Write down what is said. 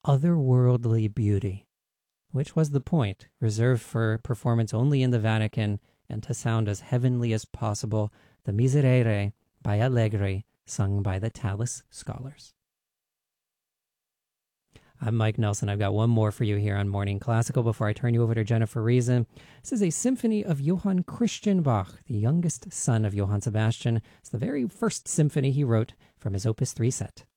otherworldly beauty, which was the point, reserved for performance only in the Vatican and to sound as heavenly as possible, the Miserere by Allegri, sung by the Tallis Scholars. I'm Mike Nelson. I've got one more for you here on Morning Classical before I turn you over to Jennifer Reason. This is a symphony of Johann Christian Bach, the youngest son of Johann Sebastian. It's the very first symphony he wrote from his Opus 3 set.